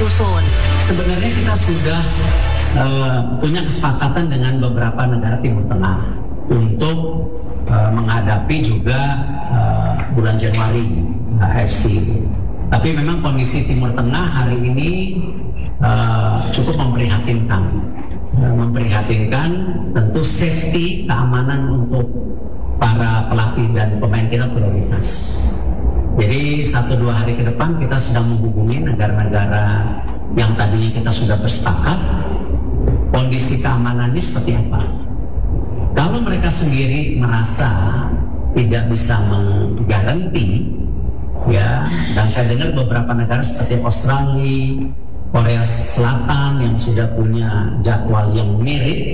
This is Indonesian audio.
disusun? Sebenarnya kita sudah punya kesepakatan dengan beberapa negara Timur Tengah untuk menghadapi juga bulan Januari HST. Tapi memang kondisi Timur Tengah hari ini cukup memprihatinkan. Tentu safety, keamanan untuk para pelatih dan pemain kita prioritas. Jadi 1-2 hari ke depan kita sedang menghubungi negara-negara yang tadinya kita sudah bersepakat kondisi keamanannya seperti apa. Kalau mereka sendiri merasa tidak bisa menggaranti, ya, dan saya dengar beberapa negara seperti Australia, Korea Selatan yang sudah punya jadwal yang mirip